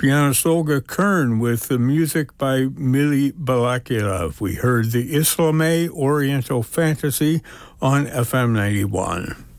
pianist Olga Kern with the music by Mili Balakilev. We heard the Islamé Oriental Fantasy on FM 91.